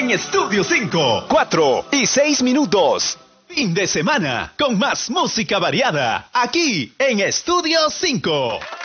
en Estudio 5. 4:06. Fin de semana con más música variada aquí en Estudio 5.